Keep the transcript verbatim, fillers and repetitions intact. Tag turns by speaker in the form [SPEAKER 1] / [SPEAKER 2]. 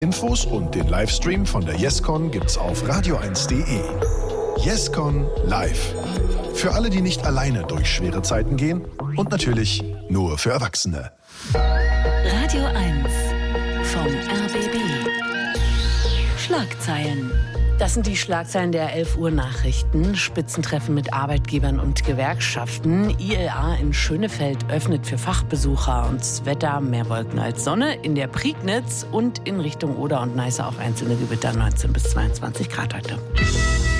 [SPEAKER 1] Infos und den Livestream von der YesCon gibt's auf radio eins punkt de. YesCon live. Für alle, die nicht alleine durch schwere Zeiten gehen und natürlich nur für Erwachsene.
[SPEAKER 2] Radio eins vom R B B. Schlagzeilen.
[SPEAKER 3] Das sind die Schlagzeilen der elf Uhr Nachrichten. Spitzentreffen mit Arbeitgebern und Gewerkschaften. I L A in Schönefeld öffnet für Fachbesucher. Und das Wetter, mehr Wolken als Sonne in der Prignitz und in Richtung Oder und Neiße auch einzelne Gewitter, neunzehn bis zweiundzwanzig Grad heute.